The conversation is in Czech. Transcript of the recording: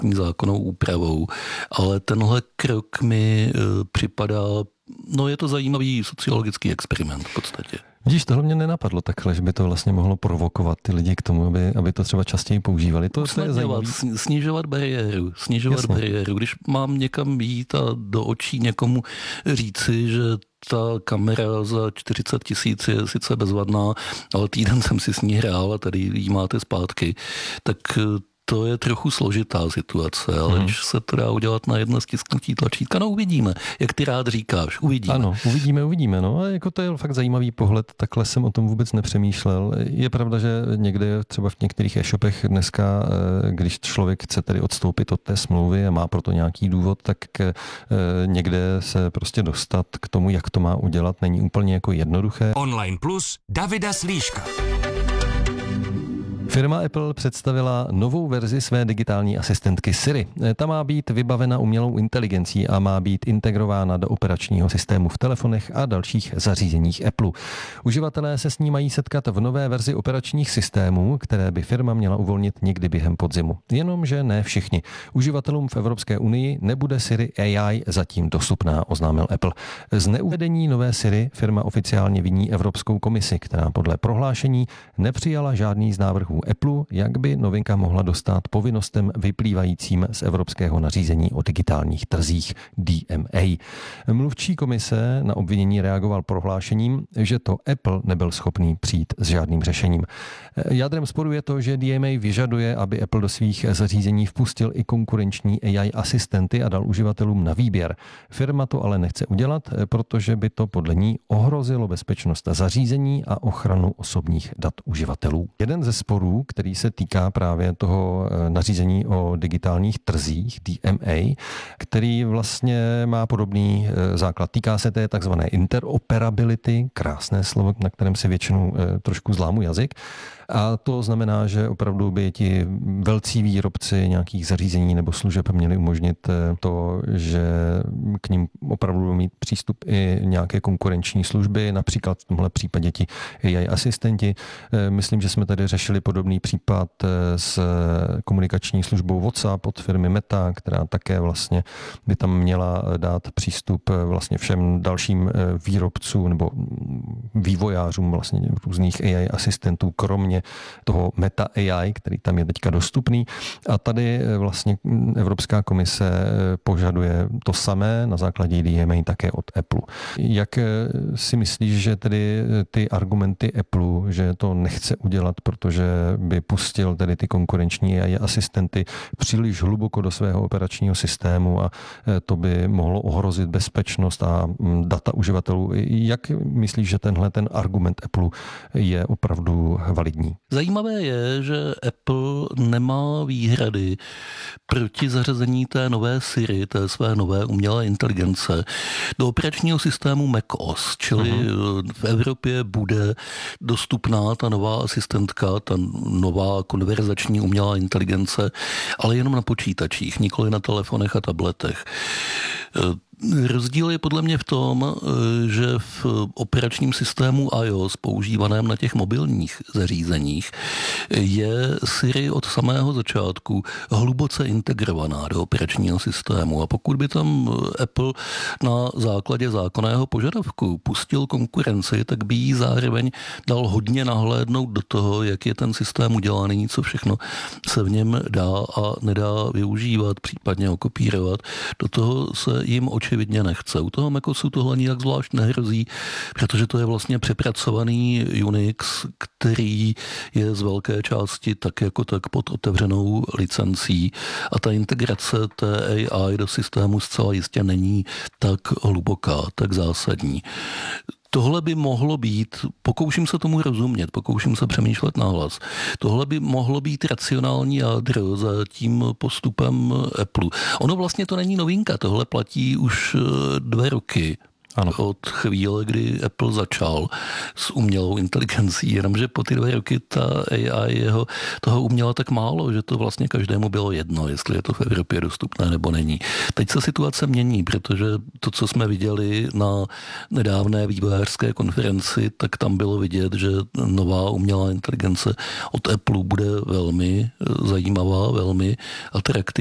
striktní zákonnou úpravou, ale tenhle krok mi připadá, je to zajímavý sociologický experiment v podstatě. Vidíš, tohle mě nenapadlo takhle, že by to vlastně mohlo provokovat ty lidi k tomu, aby to třeba častěji používali. To je zajímavé. Snižovat bariéru. Když mám někam jít a do očí někomu říci, že ta kamera za 40 000 je sice bezvadná, ale týden jsem si s ní hrál a tady ji máte zpátky, tak to je trochu složitá situace, ale když se to dá udělat na jedno stisknutí tlačítka, uvidíme, jak ty rád říkáš, uvidíme. Ano, uvidíme, a jako to je fakt zajímavý pohled, takhle jsem o tom vůbec nepřemýšlel. Je pravda, že někde třeba v některých e-shopech dneska, když člověk chce tedy odstoupit od té smlouvy a má proto nějaký důvod, tak někde se prostě dostat k tomu, jak to má udělat, není úplně jako jednoduché. Online Plus Davida Slíška. Firma Apple představila novou verzi své digitální asistentky Siri. Ta má být vybavena umělou inteligencí a má být integrována do operačního systému v telefonech a dalších zařízeních Apple. Uživatelé se s ní mají setkat v nové verzi operačních systémů, které by firma měla uvolnit někdy během podzimu. Jenomže ne všichni. Uživatelům v Evropské unii nebude Siri AI zatím dostupná, oznámil Apple. Z neuvedení nové Siri firma oficiálně viní Evropskou komisi, která podle prohlášení nepřijala žádný z návrhů Apple, jak by novinka mohla dostát povinnostem vyplývajícím z evropského nařízení o digitálních trzích DMA. Mluvčí komise na obvinění reagoval prohlášením, že to Apple nebyl schopný přijít s žádným řešením. Jádrem sporu je to, že DMA vyžaduje, aby Apple do svých zařízení vpustil i konkurenční AI asistenty a dal uživatelům na výběr. Firma to ale nechce udělat, protože by to podle ní ohrozilo bezpečnost zařízení a ochranu osobních dat uživatelů. Jeden ze sporů, který se týká právě toho nařízení o digitálních trzích DMA, který vlastně má podobný základ. Týká se té takzvané interoperability, krásné slovo, na kterém se většinou trošku zlámu jazyk. A to znamená, že opravdu by ti velcí výrobci nějakých zařízení nebo služeb měli umožnit to, že k ním opravdu budou mít přístup i nějaké konkurenční služby, například v tomhle případě ti AI asistenti. Myslím, že jsme tady řešili podobný případ s komunikační službou WhatsApp od firmy Meta, která také vlastně by tam měla dát přístup vlastně všem dalším výrobcům nebo vývojářům vlastně různých AI asistentů, kromě toho Meta AI, který tam je teďka dostupný. A tady vlastně Evropská komise požaduje to samé na základě DMA také od Apple. Jak si myslíš, že tedy ty argumenty Apple, že to nechce udělat, protože by pustil tedy ty konkurenční AI asistenty příliš hluboko do svého operačního systému a to by mohlo ohrozit bezpečnost a data uživatelů. Jak myslíš, že tenhle ten argument Apple je opravdu validní? Zajímavé je, že Apple nemá výhrady proti zařazení té nové Siri, té své nové umělé inteligence, do operačního systému macOS, čili v Evropě bude dostupná ta nová asistentka, ta nová konverzační umělá inteligence, ale jenom na počítačích, nikoli na telefonech a tabletech. Rozdíl je podle mě v tom, že v operačním systému iOS, používaném na těch mobilních zařízeních, je Siri od samého začátku hluboce integrovaná do operačního systému. A pokud by tam Apple na základě zákonného požadavku pustil konkurenci, tak by jí zároveň dal hodně nahlédnout do toho, jak je ten systém udělaný, co všechno se v něm dá a nedá využívat, případně okopírovat. Do toho se jim očividně nechce. U toho macOSu tohle nijak zvlášť nehrozí, protože to je vlastně přepracovaný Unix, který je z velké části tak jako tak pod otevřenou licencí a ta integrace té AI do systému zcela jistě není tak hluboká, tak zásadní. Tohle by mohlo být, pokouším se tomu rozumět, pokouším se přemýšlet nahlas, tohle by mohlo být racionální jádro za tím postupem Apple. Ono vlastně to není novinka, tohle platí už 2 roky. Ano. Od chvíle, kdy Apple začal s umělou inteligencí, jenomže po ty 2 roky ta AI toho uměla tak málo, že to vlastně každému bylo jedno, jestli je to v Evropě dostupné nebo není. Teď se situace mění, protože to, co jsme viděli na nedávné vývojářské konferenci, tak tam bylo vidět, že nová umělá inteligence od Apple bude velmi zajímavá, velmi atraktivní.